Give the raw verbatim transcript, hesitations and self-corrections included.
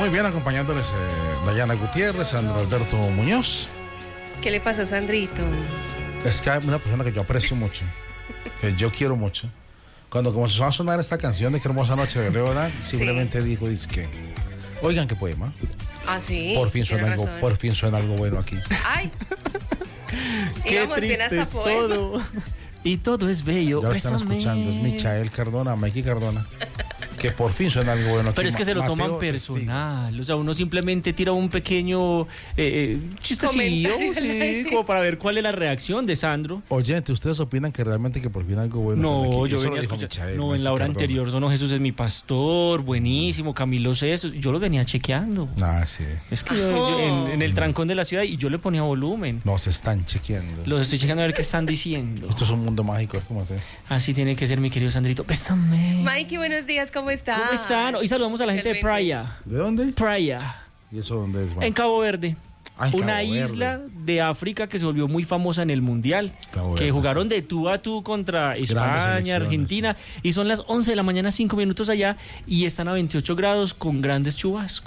Muy bien, acompañándoles eh, Dayana Gutiérrez, Sandro Alberto Muñoz. ¿Qué le pasó, Sandrito? Es que hay una persona que yo aprecio mucho, que yo quiero mucho. Cuando comenzó a sonar esta canción de Qué hermosa noche de Leona, simplemente sí. dijo, dice que, oigan qué poema. Ah, sí. Por fin suena algo, por fin suena algo bueno aquí. Ay. Qué triste es todo. Y todo es bello. Ya lo están Bésame. escuchando, es Michael Cardona, Mikey Cardona. Que por fin suena algo bueno aquí. Pero es que se lo Mateo toman personal. Testigo. O sea, uno simplemente tira un pequeño eh, chistecillo, sí, como para ver cuál es la reacción de Sandro. Oyente, ¿ustedes opinan que realmente que por fin algo bueno No, suena aquí? yo Eso venía lo dijo escuchando. Michael, No, Mikey en la hora Cardona. anterior, Sono Jesús es mi pastor, buenísimo, Camilo Sesto. Yo lo venía chequeando. Ah, sí. Es que yo, yo, en, en el trancón de la ciudad y yo le ponía volumen. No, se están chequeando. Los estoy chequeando a ver qué están diciendo. Esto es un mundo mágico, es como te... Así tiene que ser, mi querido Sandrito. Bésame. Mikey, buenos días, ¿cómo estás? ¿Cómo están? Hoy saludamos a la gente de Praia. ¿De dónde? Praia. ¿Y eso dónde es, Juan? En Cabo Verde. Ah, en Una Cabo isla Verde. de África que se volvió muy famosa en el Mundial. Cabo que Verde, jugaron sí. de tú a tú contra España, selecciones, Argentina. Y son las once de la mañana, cinco minutos allá. Y están a veintiocho grados con grandes chubascos.